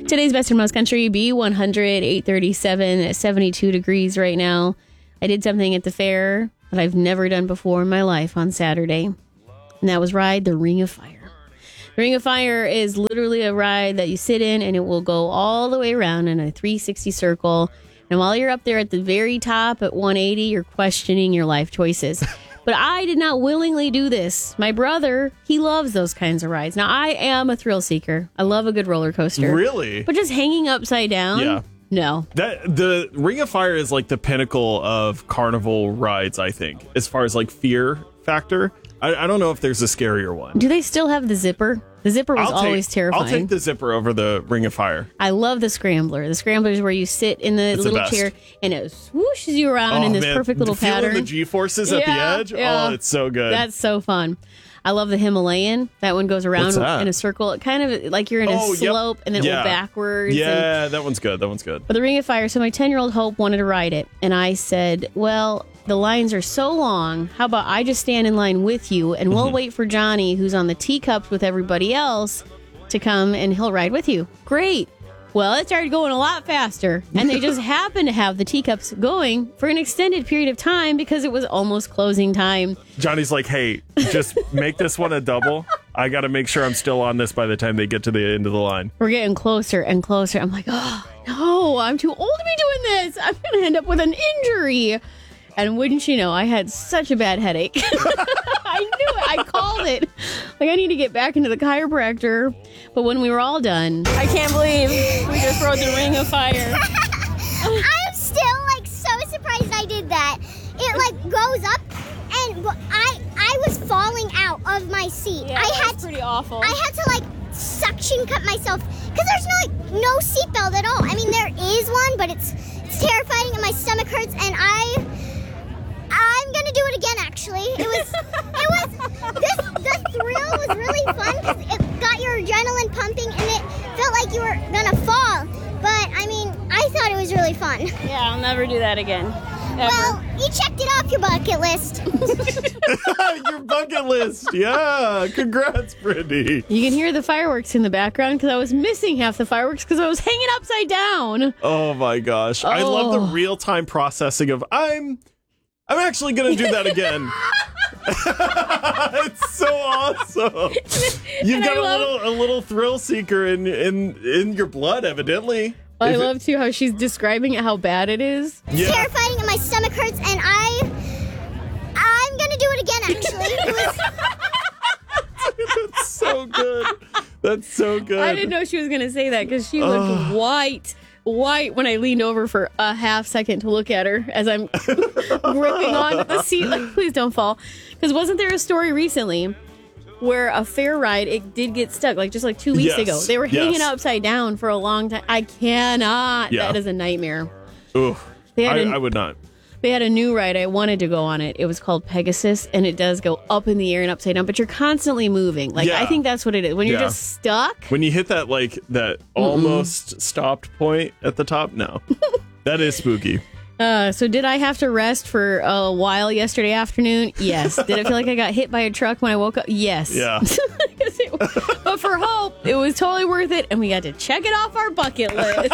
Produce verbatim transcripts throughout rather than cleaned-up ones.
Today's Best in Most Country, B one hundred, eight thirty-seven, seventy-two degrees right now. I did something at the fair that I've never done before in my life on Saturday, and that was ride the Ring of Fire. The Ring of Fire is literally a ride that you sit in, and it will go all the way around in a three sixty circle. And while you're up there at the very top at one eighty, you're questioning your life choices. But I did not willingly do this. My brother, he loves those kinds of rides. Now, I am a thrill seeker. I love a good roller coaster. Really? But just hanging upside down? Yeah. No. That the Ring of Fire is like the pinnacle of carnival rides, I think, as far as like fear factor. I, I don't know if there's a scarier one. Do they still have the zipper? The zipper was I'll take, always terrifying. I'll take the zipper over the Ring of Fire. I love the scrambler. The scrambler is where you sit in the It's the little best. chair and it swooshes you around Oh, in this man. perfect little Feeling pattern. the G-forces at Yeah, the edge? yeah. Oh, it's so good. That's so fun. I love the Himalayan. That one goes around What's that? in a circle. Kind of like you're in a Oh, yep. slope and then Yeah. go backwards. and- Yeah, that one's good. That one's good. But the Ring of Fire, so my ten-year-old Hope wanted to ride it. And I said, well, the lines are so long. How about I just stand in line with you and we'll Mm-hmm. wait for Johnny, who's on the teacups with everybody else, to come and he'll ride with you. Great. Well, it started going a lot faster. And they just happened to have the teacups going for an extended period of time because it was almost closing time. Johnny's like, hey, just make this one a double. I got to make sure I'm still on this by the time they get to the end of the line. We're getting closer and closer. I'm like, oh, no, I'm too old to be doing this. I'm going to end up with an injury. And wouldn't you know, I had such a bad headache. I knew it. I called it. Like, I need to get back into the chiropractor. But when we were all done, I can't believe we just rode the Ring of Fire. I'm still like so surprised I did that. It like goes up, and I I was falling out of my seat. Yeah, I that had was pretty awful. I had to like suction cut myself because there's no like no seatbelt at all. I mean there is one, but it's it's terrifying and my stomach hurts, and I I'm gonna do it again. Actually, it was it was this the thrill was really fun because it got your adrenaline pumping and it felt like you were gonna fall. But I mean, I thought it was really fun. Yeah, I'll never do that again. Ever. Well, you checked it off your bucket list. Your bucket list. Yeah. Congrats, Brittany. You can hear the fireworks in the background because I was missing half the fireworks because I was hanging upside down. Oh, my gosh. I love the Oh. real-time processing of, I'm, I'm actually going to do that again. It's so awesome. You've And got I a love- little a little thrill seeker in, in, in your blood, evidently. I If it- love too how she's describing it, how bad it is. Yeah. Terrifying and my stomach hurts, and I I'm gonna do it again. Actually, it was, That's so good. That's so good. I didn't know she was going to say that because she looked white, white when I leaned over for a half second to look at her as I'm gripping onto the seat. Like, please don't fall. Because wasn't there a story recently where a fair ride, it did get stuck, like just like two weeks Yes, ago. They were hanging yes. upside down for a long time. I cannot. Yeah. That is a nightmare. Ooh, They had I, an- I would not. They had a new ride. I wanted to go on it. It was called Pegasus, and it does go up in the air and upside down, but you're constantly moving. Like, Yeah. I think that's what it is. When you're Yeah. just stuck, When you hit that like that almost stopped point at the top, no, that is spooky. Uh, so did I have to rest for a while yesterday afternoon? Yes. Did I feel like I got hit by a truck when I woke up? Yes. Yeah. But for Hope, it was totally worth it, and we got to check it off our bucket list.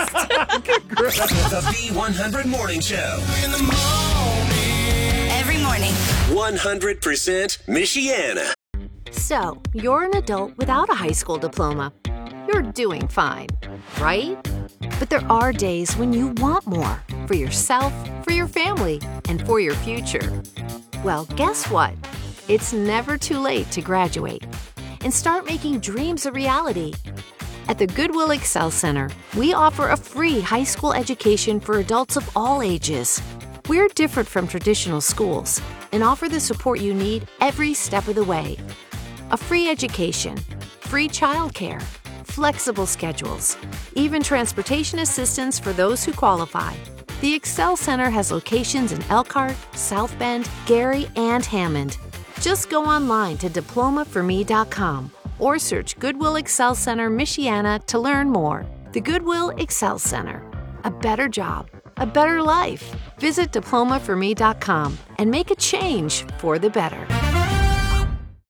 The B one hundred Morning Show. In the morning. Every morning. one hundred percent Michiana. So, you're an adult without a high school diploma. You're doing fine, right? But there are days when you want more for yourself, for your family, and for your future. Well, guess what? It's never too late to graduate and start making dreams a reality. At the Goodwill Excel Center, we offer a free high school education for adults of all ages. We're different from traditional schools and offer the support you need every step of the way. A free education, free childcare, flexible schedules, even transportation assistance for those who qualify. The Excel Center has locations in Elkhart, South Bend, Gary, and Hammond. Just go online to diploma for me dot com or search Goodwill Excel Center Michiana to learn more. The Goodwill Excel Center. A better job, a better life. Visit diploma for me dot com and make a change for the better.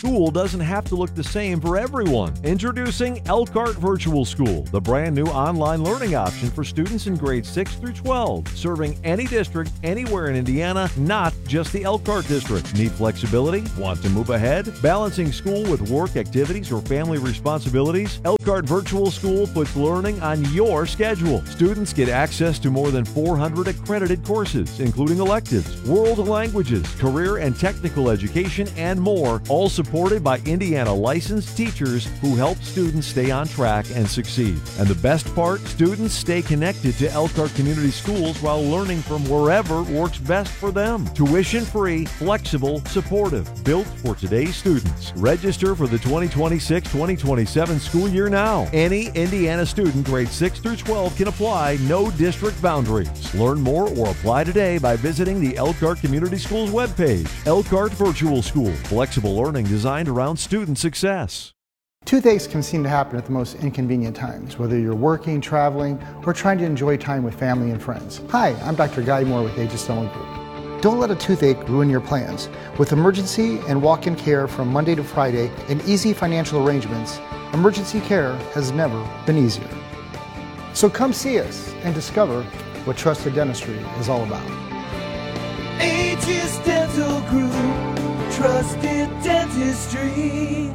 school doesn't have to look the same for everyone. Introducing Elkhart Virtual School, the brand new online learning option for students in grades six through twelve, serving any district anywhere in Indiana, not just the Elkhart district. Need flexibility? Want to move ahead? Balancing school with work activities or family responsibilities? Elkhart Virtual School puts learning on your schedule. Students get access to more than four hundred accredited courses, including electives, world languages, career and technical education, and more, all supported by Indiana licensed teachers who help students stay on track and succeed. And the best part, students stay connected to Elkhart Community Schools while learning from wherever works best for them. Tuition-free, flexible, supportive, built for today's students. Register for the twenty twenty-six twenty twenty-seven school year now. Any Indiana student grades six through twelve can apply, no district boundaries. Learn more or apply today by visiting the Elkhart Community Schools webpage. Elkhart Virtual School, flexible learning designed around student success. Toothaches can seem to happen at the most inconvenient times, whether you're working, traveling, or trying to enjoy time with family and friends. Hi, I'm Doctor Guy Moore with Aegis Dental Group. Don't let a toothache ruin your plans. With emergency and walk-in care from Monday to Friday and easy financial arrangements, emergency care has never been easier. So come see us and discover what trusted dentistry is all about. Aegis Dental Group, trusted dentistry.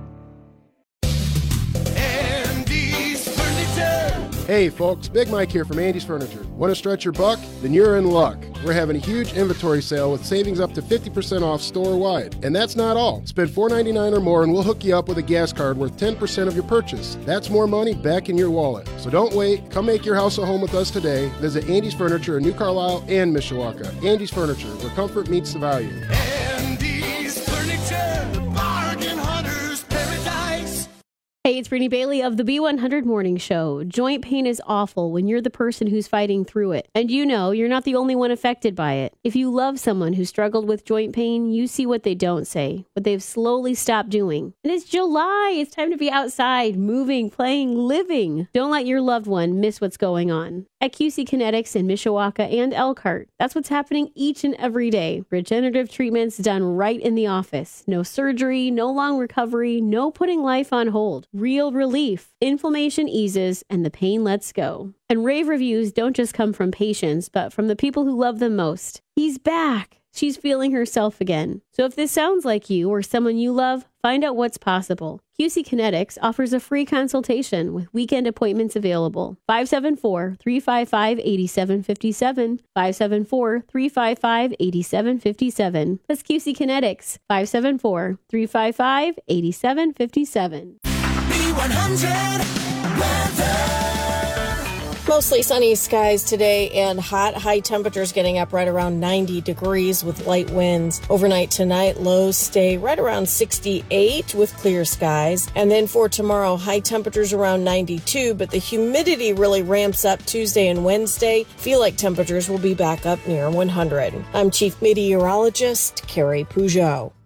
Andy's Furniture. Hey folks, Big Mike here from Andy's Furniture. Want to stretch your buck? Then you're in luck. We're having a huge inventory sale with savings up to fifty percent off store-wide. And that's not all. Spend four ninety-nine or more and we'll hook you up with a gas card worth ten percent of your purchase. That's more money back in your wallet. So don't wait. Come make your house a home with us today. Visit Andy's Furniture in New Carlisle and Mishawaka. Andy's Furniture, where comfort meets the value. Andy's Furniture, the bargain hunter's paradise. Hey, it's Brittany Bailey of the B one hundred Morning Show. Joint pain is awful when you're the person who's fighting through it. And you know, you're not the only one affected by it. If you love someone who struggled with joint pain, you see what they don't say, what they've slowly stopped doing. And it's July. It's time to be outside, moving, playing, living. Don't let your loved one miss what's going on. At Q C Kinetics in Mishawaka and Elkhart, that's what's happening each and every day. Regenerative treatments done right in the office. No surgery, no long recovery, no putting life on hold. Real relief. Inflammation eases and the pain lets go. And rave reviews don't just come from patients, but from the people who love them most. He's back. She's feeling herself again. So if this sounds like you or someone you love, find out what's possible. Q C Kinetics offers a free consultation with weekend appointments available. five seven four, three five five, eight seven five seven, five seven four, three five five, eight seven five seven. That's Q C Kinetics, five seven four, three five five, eight seven five seven. B one hundred weather. Mostly sunny skies today and hot. High temperatures getting up right around ninety degrees with light winds. Overnight tonight, lows stay right around sixty-eight with clear skies. And then for tomorrow, high temperatures around ninety-two, but the humidity really ramps up Tuesday and Wednesday. Feel like temperatures will be back up near one hundred. I'm Chief Meteorologist Carrie Peugeot.